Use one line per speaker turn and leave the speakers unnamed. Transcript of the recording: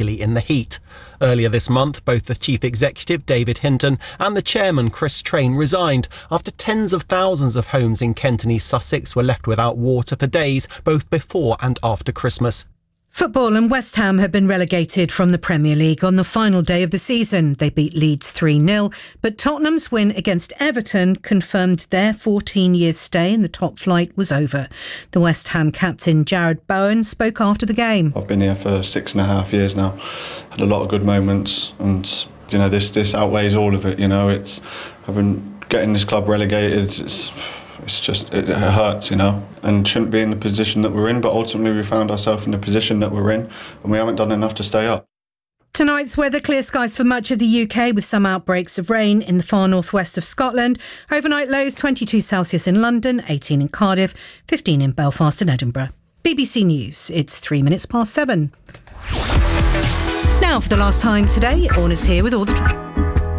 particularly in the heat. Earlier this month, both the chief executive, David Hinton, and the chairman, Chris Train, resigned after tens of thousands of homes in Kent and East Sussex were left without water for days, both before and after Christmas.
Football, and West Ham have been relegated from the Premier League on the final day of the season. They beat Leeds 3-0, but Tottenham's win against Everton confirmed their 14-year stay in the top flight was over. The West Ham captain Jarrod Bowen spoke after the game.
I've been here for 6.5 years now, had a lot of good moments, and this outweighs all of it. I've been getting this club relegated. It hurts, and shouldn't be in the position that we're in, but ultimately we found ourselves in the position that we're in, and we haven't done enough to stay up.
Tonight's weather: clear skies for much of the UK with some outbreaks of rain in the far northwest of Scotland. Overnight lows 22 Celsius in London, 18 in Cardiff, 15 in Belfast and Edinburgh. BBC News, it's 7:03. Now for the last time today, Orna's here with all the